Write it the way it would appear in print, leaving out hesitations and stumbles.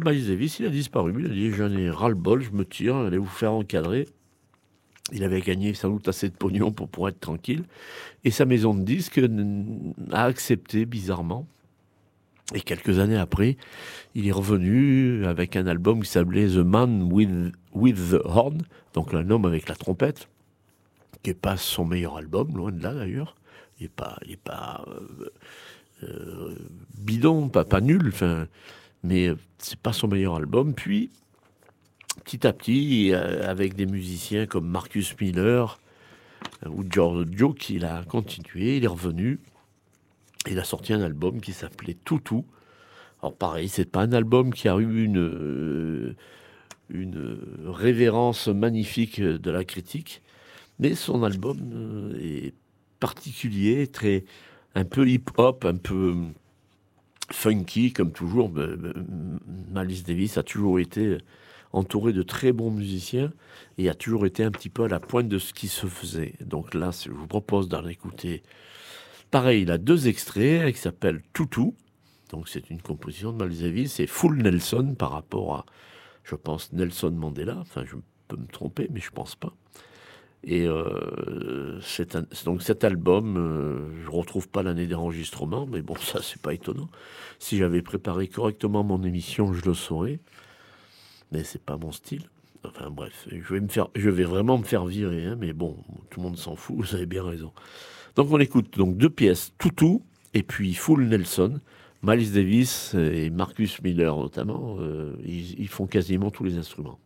Miles Davis, il a disparu. Il a dit, j'en ai ras-le-bol, je me tire, allez vous faire encadrer. Il avait gagné sans doute assez de pognon pour pouvoir être tranquille. Et sa maison de disques a accepté, bizarrement. Et quelques années après, il est revenu avec un album qui s'appelait The Man with the Horn, donc un homme avec la trompette, qui n'est pas son meilleur album, loin de là d'ailleurs. Il n'est pas bidon, pas nul, mais c'est pas son meilleur album. Puis, petit à petit, avec des musiciens comme Marcus Miller ou George Duke, il a continué, il est revenu. Il a sorti un album qui s'appelait Toutou. Alors pareil, c'est pas un album qui a eu une révérence magnifique de la critique, mais son album est particulier, un peu hip-hop, un peu funky, comme toujours. Miles Davis a toujours été entouré de très bons musiciens et a toujours été un petit peu à la pointe de ce qui se faisait. Donc là, je vous propose d'en écouter. Pareil, il a 2 extraits qui s'appellent Toutou. Donc c'est une composition de Miles Davis. C'est Full Nelson par rapport à, je pense, Nelson Mandela. Enfin, je peux me tromper, mais je pense pas. Et donc cet album, je retrouve pas l'année d'enregistrement, mais bon, ça c'est pas étonnant. Si j'avais préparé correctement mon émission, je le saurais. Mais c'est pas mon style. Enfin bref, je vais vraiment me faire virer, hein, mais bon, tout le monde s'en fout, vous avez bien raison. Donc on écoute donc 2 pièces, Toutou et puis Full Nelson. Miles Davis et Marcus Miller notamment, ils font quasiment tous les instruments.